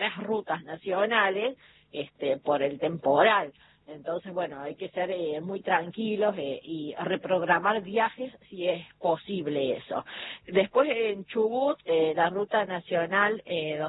varias rutas nacionales por el temporal. Entonces, bueno, hay que ser muy tranquilos y reprogramar viajes si es posible eso. Después en Chubut, la ruta nacional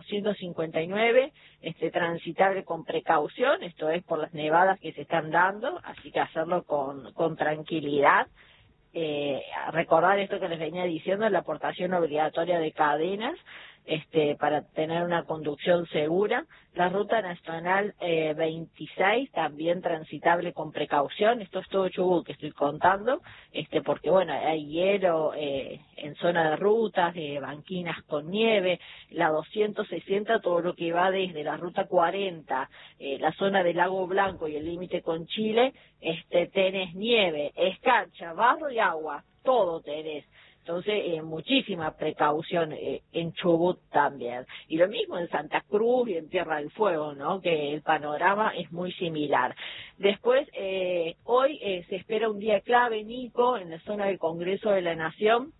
259, transitable con precaución, esto es por las nevadas que se están dando, así que hacerlo con tranquilidad. Recordar esto que les venía diciendo, la aportación obligatoria de cadenas, para tener una conducción segura. La ruta nacional 26 también transitable con precaución. Esto es todo Chubut que estoy contando, porque bueno, hay hielo en zona de rutas, banquinas con nieve. La 260, todo lo que va desde la ruta 40, la zona del Lago Blanco y el límite con Chile, tenés nieve, escarcha, barro y agua, todo tenés. Entonces, muchísima precaución en Chubut también. Y lo mismo en Santa Cruz y en Tierra del Fuego, ¿no? Que el panorama es muy similar. Después, hoy se espera un día clave, Nico, en la zona del Congreso de la Nación,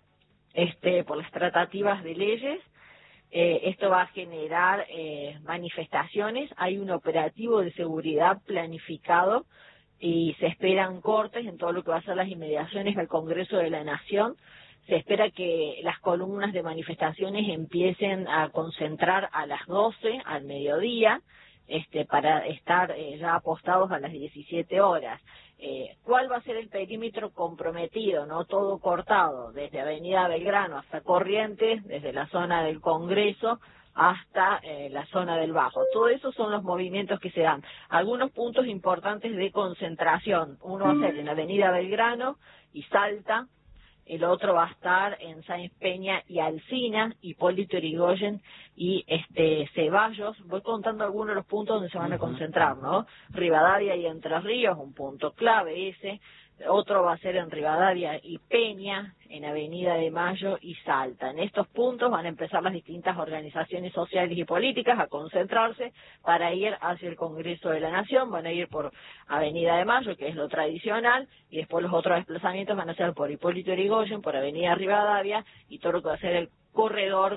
por las tratativas de leyes. Esto va a generar manifestaciones. Hay un operativo de seguridad planificado y se esperan cortes en todo lo que va a ser las inmediaciones del Congreso de la Nación. Se espera que las columnas de manifestaciones empiecen a concentrar a las 12, al mediodía, para estar ya apostados a las 17 horas. ¿Cuál va a ser el perímetro comprometido? No todo cortado, desde Avenida Belgrano hasta Corrientes, desde la zona del Congreso hasta la zona del Bajo. Todo eso son los movimientos que se dan. Algunos puntos importantes de concentración. Uno va a ser en Avenida Belgrano y Salta. El otro va a estar en Sáenz Peña y Alsina, Hipólito Yrigoyen y Ceballos. Voy contando algunos de los puntos donde se van a concentrar, ¿no? Rivadavia y Entre Ríos, un punto clave ese. Otro va a ser en Rivadavia y Peña, en Avenida de Mayo y Salta. En estos puntos van a empezar las distintas organizaciones sociales y políticas a concentrarse para ir hacia el Congreso de la Nación. Van a ir por Avenida de Mayo, que es lo tradicional, y después los otros desplazamientos van a ser por Hipólito Yrigoyen, por Avenida Rivadavia, y todo lo que va a ser el corredor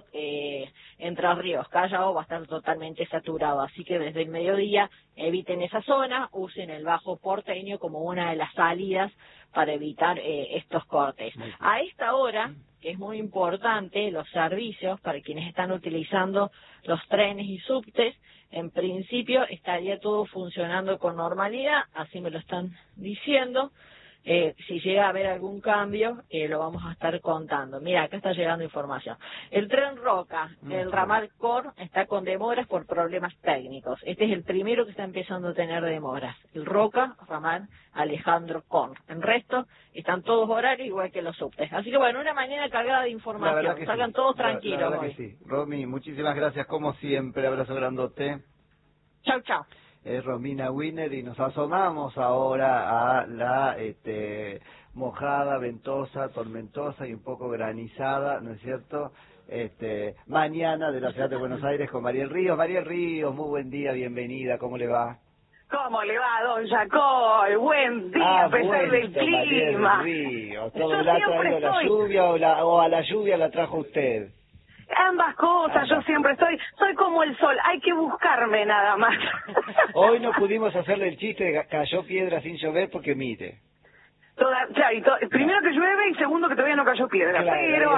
Entre Ríos Callao va a estar totalmente saturado, así que desde el mediodía eviten esa zona, usen el Bajo Porteño como una de las salidas para evitar estos cortes. A esta hora, que es muy importante, los servicios para quienes están utilizando los trenes y subtes, en principio estaría todo funcionando con normalidad, así me lo están diciendo. Si llega a haber algún cambio, lo vamos a estar contando. Mira, acá está llegando información. El tren Roca, el ramal Cor, está con demoras por problemas técnicos. Este es el primero que está empezando a tener demoras. El Roca, ramal Alejandro Cor. En resto, están todos horarios igual que los subtes. Así que bueno, una mañana cargada de información. Salgan todos tranquilos. La verdad que sí. Romy, muchísimas gracias como siempre. Abrazo grandote. Chau, chau. Es Romina Wiener y nos asomamos ahora a la mojada, ventosa, tormentosa y un poco granizada, ¿no es cierto? Mañana de la ciudad de Buenos Aires con Mariel Ríos. Mariel Ríos, muy buen día, bienvenida, ¿cómo le va? ¿Cómo le va, don Jacob? Buen día, a pesar del clima. Ríos. ¿Todo le ha traído la lluvia o a la lluvia la trajo usted? Ambas cosas, yo siempre soy como el sol, hay que buscarme nada más. Hoy no pudimos hacerle el chiste de cayó piedra sin llover porque mire. Primero que llueve y segundo que todavía no cayó piedra, claro, pero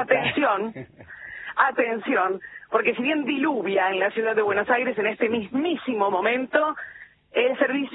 atención, porque si bien diluvia en la ciudad de Buenos Aires en este mismísimo momento, el servicio